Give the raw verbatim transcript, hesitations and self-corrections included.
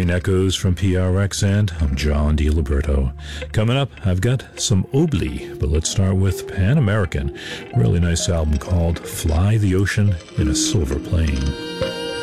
Green Echoes from P R X, and I'm John DiLiberto. Coming up, I've got some Oblii, but let's start with Pan American. Really nice album called Fly the Ocean in a Silver Plane.